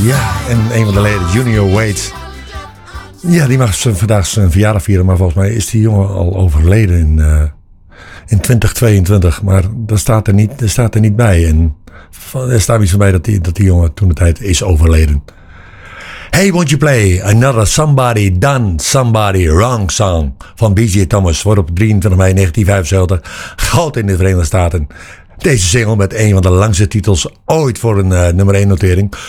Ja, en een van de leden, Junior Wade. Ja, die mag vandaag zijn verjaardag vieren. Maar volgens mij is die jongen al overleden in 2022. Maar dat staat er niet bij. En er staat iets bij dat die jongen toen de tijd is overleden. Hey, won't you play another Somebody Done Somebody Wrong song van B.J. Thomas. Wordt op 23 mei 1975 groot in de Verenigde Staten. Deze single met een van de langste titels ooit voor een nummer 1 notering